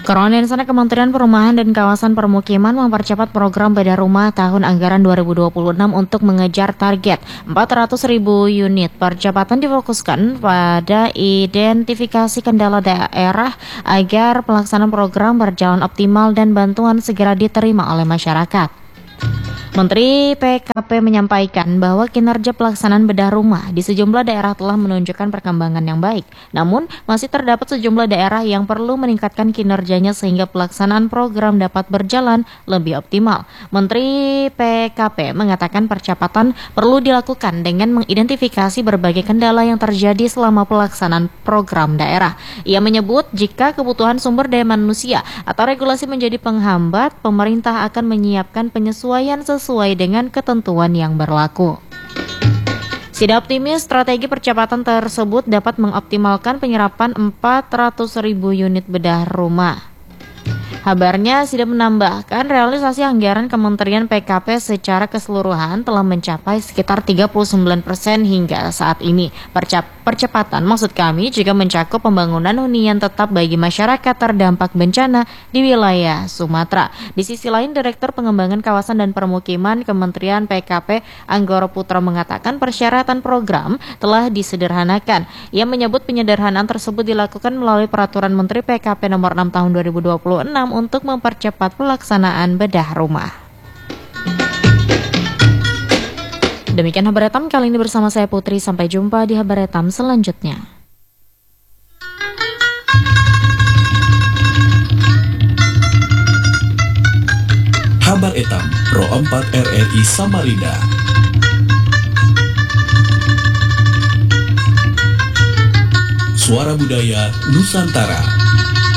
Koordinator Kementerian Perumahan dan Kawasan Permukiman mempercepat program bedah rumah tahun anggaran 2026 untuk mengejar target 400.000 unit. Percepatan difokuskan pada identifikasi kendala daerah agar pelaksanaan program berjalan optimal dan bantuan segera diterima oleh masyarakat. Menteri PKP menyampaikan bahwa kinerja pelaksanaan bedah rumah di sejumlah daerah telah menunjukkan perkembangan yang baik. Namun, masih terdapat sejumlah daerah yang perlu meningkatkan kinerjanya sehingga pelaksanaan program dapat berjalan lebih optimal. Menteri PKP mengatakan percepatan perlu dilakukan dengan mengidentifikasi berbagai kendala yang terjadi selama pelaksanaan program daerah. Ia menyebut jika kebutuhan sumber daya manusia atau regulasi menjadi penghambat, pemerintah akan menyiapkan penyesuaian sesuai dengan ketentuan yang berlaku. Sida optimis strategi percepatan tersebut dapat mengoptimalkan penyerapan 400.000 unit bedah rumah. Kabarnya Sida menambahkan realisasi anggaran Kementerian PKP secara keseluruhan telah mencapai sekitar 39% hingga saat ini. Percepatan maksud kami juga mencakup pembangunan hunian tetap bagi masyarakat terdampak bencana di wilayah Sumatera. Di sisi lain, Direktur Pengembangan Kawasan dan Permukiman Kementerian PKP Anggoro Putra mengatakan persyaratan program telah disederhanakan. Ia menyebut penyederhanaan tersebut dilakukan melalui Peraturan Menteri PKP Nomor 6 Tahun 2026 untuk mempercepat pelaksanaan bedah rumah. Demikian Habar Etam kali ini bersama saya Putri. Sampai jumpa di Habar Etam selanjutnya. Habar Etam Pro 4 RRI Samarinda. Suara Budaya Nusantara.